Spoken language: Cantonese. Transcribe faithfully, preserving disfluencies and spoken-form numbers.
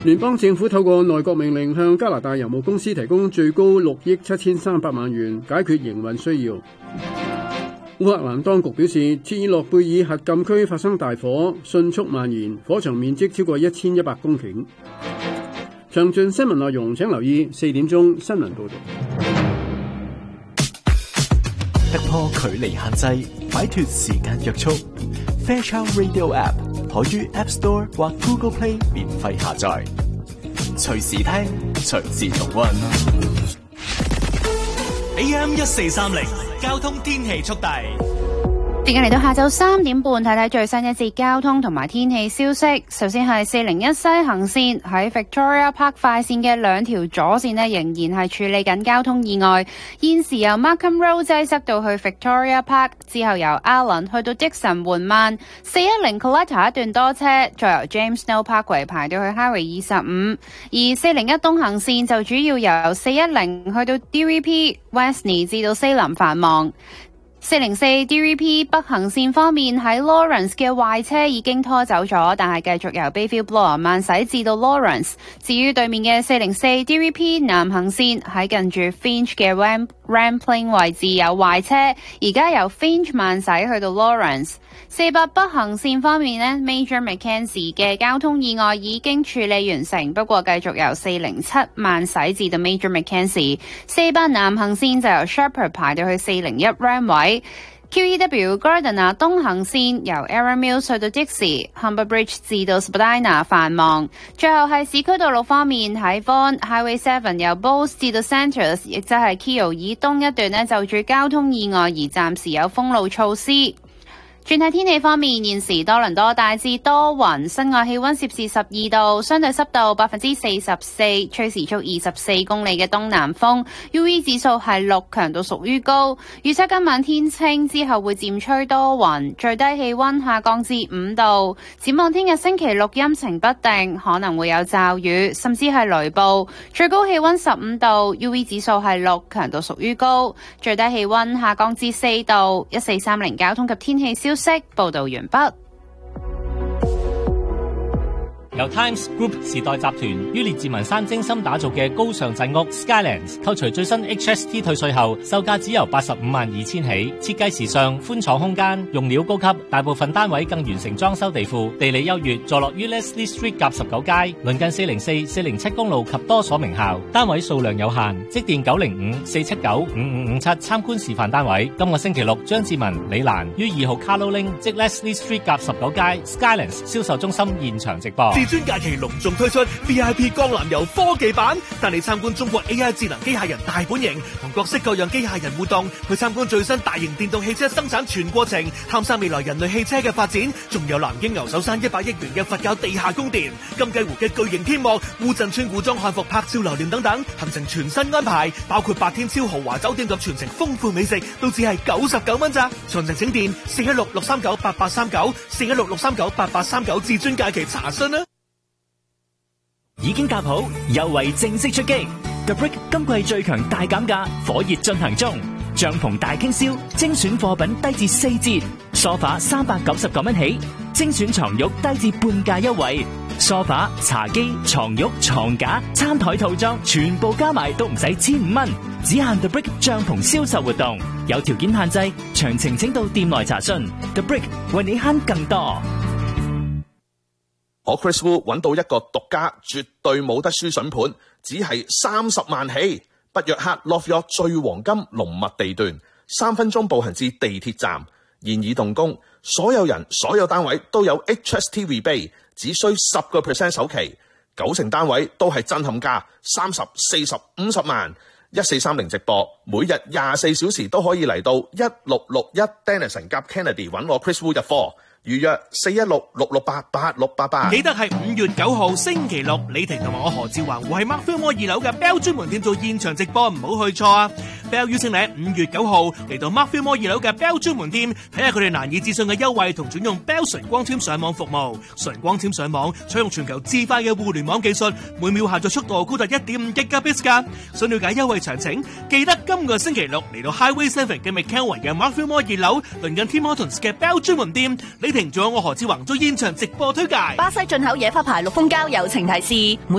聯邦政府透過內閣命令向加拿大油務公司提供最高六億七千三百萬元解決營運需要。烏克蘭當局表示，切爾諾貝爾核禁區發生大火，迅速蔓延，火場面積超過一千一百公頃。詳盡新聞內容請留意四點鐘新聞報導。 突破距離限制，擺脫時間約束。Fairchild Radio App 可於 App Store 或 Google Play 免費下載，隨時聽，隨時重溫。 A M 一四三零交通天氣速遞。 時間嚟到下晝三點半，睇睇最新一節交通同埋天氣消息。首先係四零一西行線喺 Victoria Park 快線嘅兩條左線呢，仍然係處理緊交通意外。現時由 Markham Road 擠塞到去 Victoria Park，之後由 Allen 去到 Dixon 緩慢。四一零 Coletta 一段多車，再由 James Snow Parkway 排到去 Highway 二十五。而四零一東行線就主要由四一零去到 D V P Westney 至到西林繁忙。四零四 D V P 北行線方面，喺 Lawrence 嘅壞車已經拖走咗，但係繼續由 Bayview Bloor 慢駛至到 Lawrence。至於對面嘅四零四 D V P 南行線喺近住 Finch 嘅 Ram Rampling 位置有壞車，而家由 Finch 慢駛去到 Lawrence。四八北行線方面呢 Major Mackenzie 嘅交通意外已經處理完成，不過繼續由四零七慢駛至到 Major Mackenzie。四八南行線就由 Shepherd 排到去四零一 Ram 位。Q E W Gardiner 東行線由 Erin Mills 去到 Dixie、Humber Bridge 至到 Spadina 繁忙。最後係市區道路方面，喺 Vaughan Highway 七由 Bowes 至到 Centres， 亦即係 Keele 以東一段呢，就住交通意外而暫時有封路措施。轉睇天氣方面，現時多倫多大致多雲，室外氣溫攝氏十二度，相對濕度百分之四十四，吹時速二十四公里嘅東南風 ，U V 指數係六，強度屬於高。預測今晚天清之後會漸吹多雲，最低氣溫下降至五度。展望聽日星期六陰晴不定，可能會有驟雨，甚至係雷暴。最高氣溫十五度 ，U V 指數係六，強度屬於高。最低氣溫下降至四度。一四三零交通及天氣消息報道完畢。 由 Times Group 時代集團於列治文山精心打造嘅高尚鎮屋 Skylands， 扣除最新 H S T 退稅後，售價只由八十五萬二千起。設計時尚，寬敞空間，用料高級，大部分單位更完成裝修地庫。地理優越，坐落於 Leslie Street 甲十九街，鄰近四零四、四零七公路及多所名校。單位數量有限，即電九零五四七九五五五七參觀示範單位。今個星期六，張志文、李蘭於二號 Carlo Link 即 Leslie Street 甲十九街 Skylands 銷售中心現場直播。 至尊假期隆重推出 V I P 江南遊科技版，帶你參觀中國 A I 智能機械人大本營，同各式各樣機械人互動，去參觀最新大型電動汽車生產全過程，探索未來人類汽車嘅發展。仲有南京牛首山一百億元嘅佛教地下宮殿、金雞湖嘅巨型天幕、烏鎮村古裝漢服拍照留念等等，行程全新安排，包括八天超豪華酒店及全程豐富美食，都只係九十九蚊咋。詳情請電四一六六三九八八三九四一六六三九八八三九至尊假期查詢啦。 已經搭好，優惠正式出擊 ！The Brick 今季最強大減價，火熱進行中。帳篷大傾銷，精選貨品低至四折，梳化三百九十九蚊起，精選床褥低至半價優惠。梳化、茶几、床褥、床架、餐台套裝，全部加埋都唔使千五蚊，只限 The Brick 帳篷銷售活動，有條件限制，詳情請到店內查詢。The Brick 為你慳更多。 我 Chris Wu 揾到一個獨家絕對冇得輸筍盤，只係三十萬起。北約克 Love York 最黃金濃密地段，三分鐘步行至地鐵站，現已動工。所有人所有單位都有 H S T rebate， 只需十個 percent 首期，九成單位都係震撼價，三十、四十、五十萬。一四三零直播，每日廿四小時都可以嚟到一六六一 Denison 夾 Kennedy 揾我 Chris Wu 入貨。預約四一六六六八八六八八。 記得係五月九號星期六，李婷同埋我何志華會喺 Mark Fillmore 二樓嘅 Bell 專門店做現場直播，唔好去錯啊！ Bell 邀請你五月九號嚟到 Markfield Mall 二樓嘅 Bell 專門店，睇下佢哋難以置信嘅優惠同轉用 Bell 純光纖上網服務。純光纖上網採用全球至快嘅互聯網技術，每秒下載速度高達一點五 Gigabits 噶。想了解優惠詳情，記得今個星期六嚟到 Highway Seven 嘅 McKelvin 嘅 Markfield Mall 二樓，鄰近 Tim Hortons 嘅 Bell 專門店。李婷仲有我何志宏做現場直播推介。 巴西進口野花牌綠蜂膠友情提示。